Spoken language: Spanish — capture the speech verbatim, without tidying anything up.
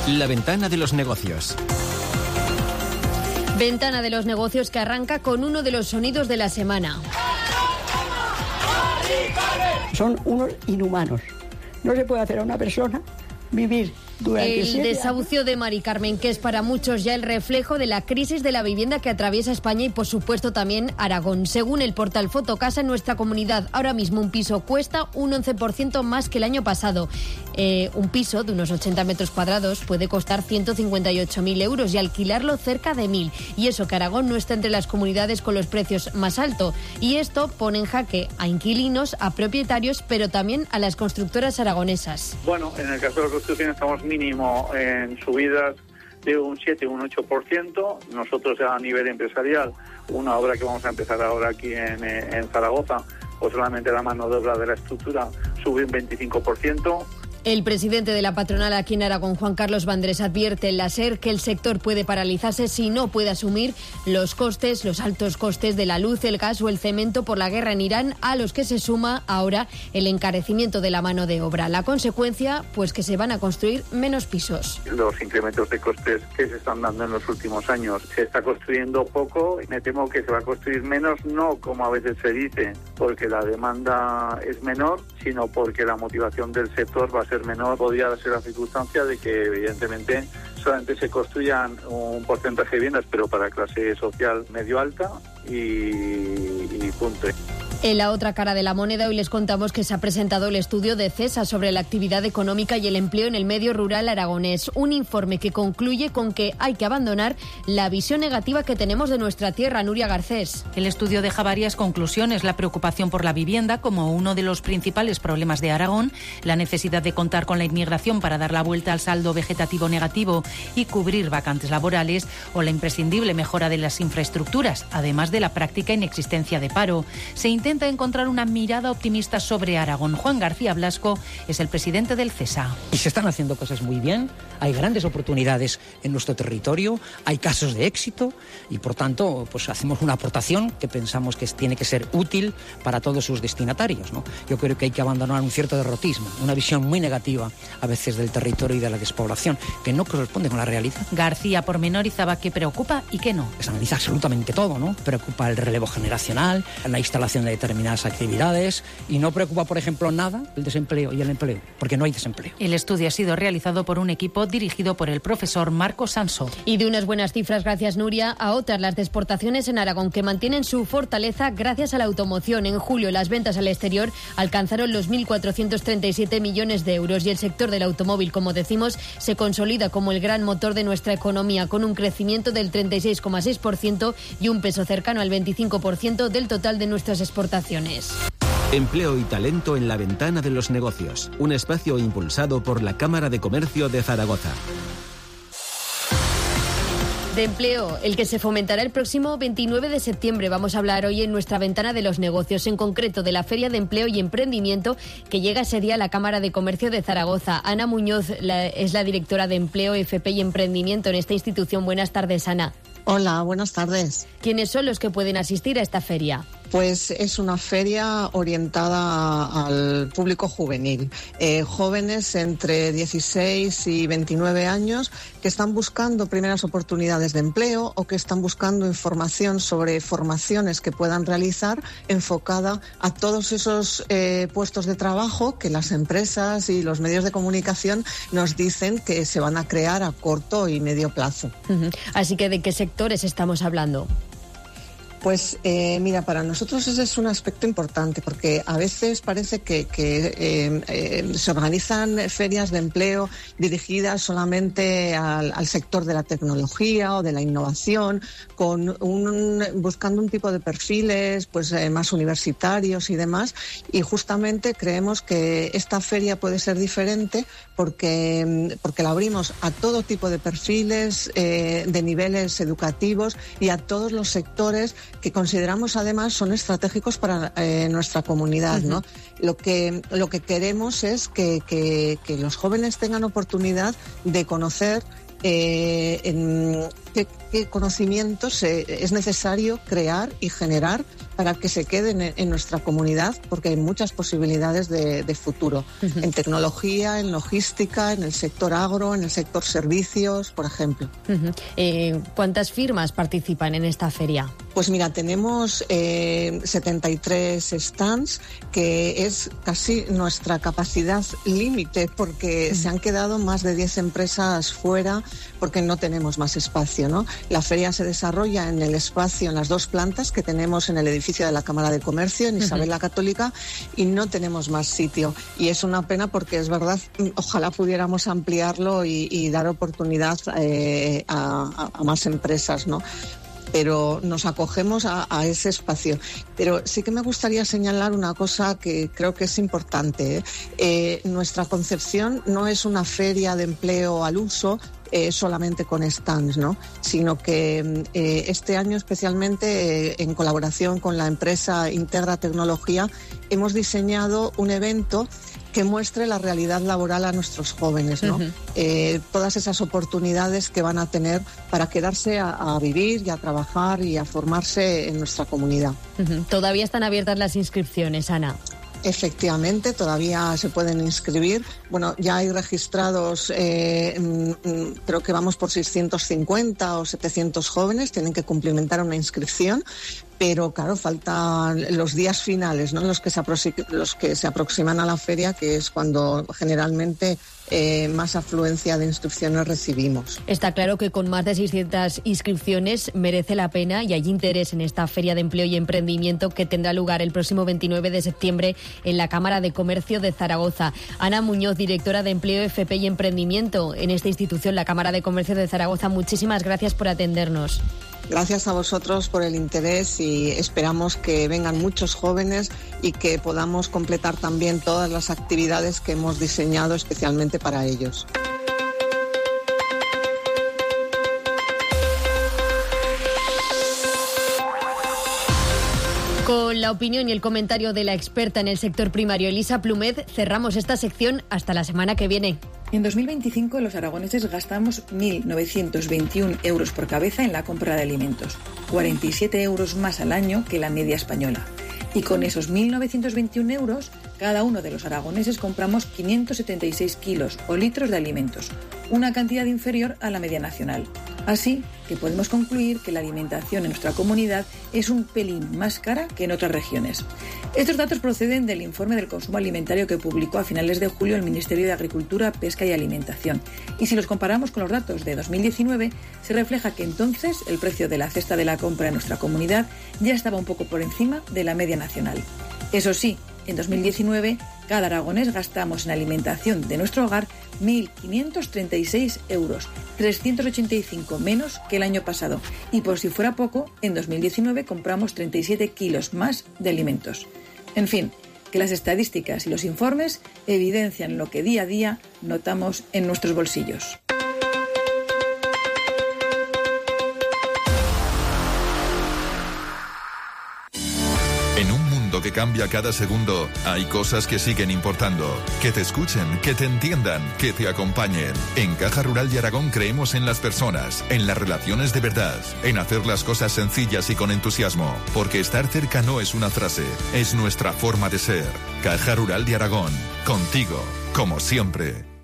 La ventana de los negocios. Ventana de los negocios que arranca con uno de los sonidos de la semana. Son unos inhumanos. No se puede hacer a una persona vivir durante El siete desahucio años. de Mari Carmen, que es para muchos ya el reflejo de la crisis de la vivienda que atraviesa España y, por supuesto, también Aragón. Según el portal Fotocasa, en nuestra comunidad ahora mismo un piso cuesta un once por ciento más que el año pasado. Eh, un piso de unos ochenta metros cuadrados puede costar ciento cincuenta y ocho mil euros y alquilarlo cerca de mil. Y eso que Aragón no está entre las comunidades con los precios más altos. Y esto pone en jaque a inquilinos, a propietarios, pero también a las constructoras aragonesas. Bueno, en el caso de la construcción estamos mínimo en subidas de un siete, un ocho por ciento. Nosotros a nivel empresarial, una obra que vamos a empezar ahora aquí en, en Zaragoza, pues solamente la mano de obra de la estructura sube un veinticinco por ciento. El presidente de la patronal aquí en Aragón, Juan Carlos Vandrés, advierte en la SER que el sector puede paralizarse si no puede asumir los costes, los altos costes de la luz, el gas o el cemento por la guerra en Irán, a los que se suma ahora el encarecimiento de la mano de obra. La consecuencia, pues que se van a construir menos pisos. Los incrementos de costes que se están dando en los últimos años, se está construyendo poco y me temo que se va a construir menos, no como a veces se dice, porque la demanda es menor, sino porque la motivación del sector va a ser menor. Podría ser la circunstancia de que evidentemente solamente se construyan un porcentaje de viviendas, pero para clase social medio alta y, y punto. En la otra cara de la moneda, hoy les contamos que se ha presentado el estudio de CESA sobre la actividad económica y el empleo en el medio rural aragonés. Un informe que concluye con que hay que abandonar la visión negativa que tenemos de nuestra tierra. Nuria Garcés. El estudio deja varias conclusiones. La preocupación por la vivienda como uno de los principales problemas de Aragón, la necesidad de contar con la inmigración para dar la vuelta al saldo vegetativo negativo y cubrir vacantes laborales, o la imprescindible mejora de las infraestructuras, además de la práctica inexistencia de paro. Se intenta encontrar una mirada optimista sobre Aragón. Juan García Blasco es el presidente del CESA. Y se están haciendo cosas muy bien, hay grandes oportunidades en nuestro territorio, hay casos de éxito y, por tanto, pues hacemos una aportación que pensamos que tiene que ser útil para todos sus destinatarios, ¿no? Yo creo que hay que abandonar un cierto derrotismo, una visión muy negativa a veces del territorio y de la despoblación, que no corresponde con la realidad. García pormenorizaba qué preocupa y qué no. Se analiza absolutamente todo, ¿no? Preocupa el relevo generacional, la instalación de determinadas actividades y no preocupa, por ejemplo, nada el desempleo y el empleo, porque no hay desempleo. El estudio ha sido realizado por un equipo dirigido por el profesor Marco Sanso. Y de unas buenas cifras, gracias Nuria, a otras las de exportaciones en Aragón, que mantienen su fortaleza gracias a la automoción. En julio las ventas al exterior alcanzaron los mil cuatrocientos treinta y siete millones de euros y el sector del automóvil, como decimos, se consolida como el gran motor de nuestra economía, con un crecimiento del treinta y seis coma seis por ciento y un peso cercano al veinticinco por ciento del total de nuestras exportaciones. Empleo y talento en la ventana de los negocios. Un espacio impulsado por la Cámara de Comercio de Zaragoza. De empleo, el que se fomentará el próximo veintinueve de septiembre. Vamos a hablar hoy en nuestra ventana de los negocios, en concreto de la Feria de Empleo y Emprendimiento que llega ese día a la Cámara de Comercio de Zaragoza. Ana Muñoz la, es la directora de Empleo, F P y Emprendimiento en esta institución. Buenas tardes, Ana. Hola, buenas tardes. ¿Quiénes son los que pueden asistir a esta feria? Pues es una feria orientada al público juvenil, eh, jóvenes entre dieciséis y veintinueve años que están buscando primeras oportunidades de empleo o que están buscando información sobre formaciones que puedan realizar enfocada a todos esos eh, puestos de trabajo que las empresas y los medios de comunicación nos dicen que se van a crear a corto y medio plazo. Uh-huh. Así que, ¿de qué sectores estamos hablando? Pues eh, mira, para nosotros ese es un aspecto importante porque a veces parece que, que eh, eh, se organizan ferias de empleo dirigidas solamente al, al sector de la tecnología o de la innovación, con un, buscando un tipo de perfiles pues eh, más universitarios y demás, y justamente creemos que esta feria puede ser diferente porque, porque la abrimos a todo tipo de perfiles, eh, de niveles educativos y a todos los sectores que consideramos además son estratégicos para eh, nuestra comunidad, uh-huh. ¿no? Lo que, lo que queremos es que, que, que los jóvenes tengan oportunidad de conocer eh, en qué, qué conocimientos eh, es necesario crear y generar para que se queden en, en nuestra comunidad, porque hay muchas posibilidades de, de futuro, uh-huh. en tecnología, en logística, en el sector agro, en el sector servicios, por ejemplo. Uh-huh. Eh, ¿Cuántas firmas participan en esta feria? Pues mira, tenemos eh, setenta y tres stands, que es casi nuestra capacidad límite, porque uh-huh. se han quedado más de diez empresas fuera porque no tenemos más espacio, ¿no? La feria se desarrolla en el espacio, en las dos plantas que tenemos en el edificio de la Cámara de Comercio, en Isabel uh-huh. la Católica, y no tenemos más sitio. Y es una pena porque es verdad, ojalá pudiéramos ampliarlo y, y dar oportunidad eh, a, a, a más empresas, ¿no? Pero nos acogemos a, a ese espacio. Pero sí que me gustaría señalar una cosa que creo que es importante, ¿eh? Eh, nuestra concepción no es una feria de empleo al uso, Eh, solamente con stands, ¿no? Sino que eh, este año especialmente, eh, en colaboración con la empresa Integra Tecnología, hemos diseñado un evento que muestre la realidad laboral a nuestros jóvenes, ¿no? Uh-huh. Eh, todas esas oportunidades que van a tener para quedarse a, a vivir y a trabajar y a formarse en nuestra comunidad. Uh-huh. Todavía están abiertas las inscripciones, Ana. Efectivamente, todavía se pueden inscribir. Bueno, ya hay registrados, eh, creo que vamos por seiscientos cincuenta o setecientos jóvenes, tienen que cumplimentar una inscripción, pero claro, faltan los días finales, ¿no? Los que se, aproxi- los que se aproximan a la feria, que es cuando generalmente eh, más afluencia de inscripciones recibimos. Está claro que con más de seiscientas inscripciones merece la pena y hay interés en esta Feria de Empleo y Emprendimiento que tendrá lugar el próximo veintinueve de septiembre en la Cámara de Comercio de Zaragoza. Ana Muñoz, directora de Empleo, F P y Emprendimiento en esta institución, la Cámara de Comercio de Zaragoza, muchísimas gracias por atendernos. Gracias a vosotros por el interés y esperamos que vengan muchos jóvenes y que podamos completar también todas las actividades que hemos diseñado especialmente para ellos. Con la opinión y el comentario de la experta en el sector primario, Elisa Plumed, cerramos esta sección hasta la semana que viene. En dos mil veinticinco los aragoneses gastamos mil novecientos veintiún euros por cabeza en la compra de alimentos, cuarenta y siete euros más al año que la media española. Y con esos mil novecientos veintiún euros, cada uno de los aragoneses compramos quinientos setenta y seis kilos o litros de alimentos, una cantidad inferior a la media nacional. Así que podemos concluir que la alimentación en nuestra comunidad es un pelín más cara que en otras regiones. Estos datos proceden del informe del consumo alimentario que publicó a finales de julio el Ministerio de Agricultura, Pesca y Alimentación. Y si los comparamos con los datos de dos mil diecinueve, se refleja que entonces el precio de la cesta de la compra en nuestra comunidad ya estaba un poco por encima de la media nacional. Eso sí, en dos mil diecinueve, cada aragonés gastamos en alimentación de nuestro hogar mil quinientos treinta y seis euros, trescientos ochenta y cinco menos que el año pasado. Y por si fuera poco, en dos mil diecinueve compramos treinta y siete kilos más de alimentos. En fin, que las estadísticas y los informes evidencian lo que día a día notamos en nuestros bolsillos. Que cambia cada segundo, hay cosas que siguen importando. Que te escuchen, que te entiendan, que te acompañen. En Caja Rural de Aragón creemos en las personas, en las relaciones de verdad, en hacer las cosas sencillas y con entusiasmo. Porque estar cerca no es una frase, es nuestra forma de ser. Caja Rural de Aragón, contigo, como siempre.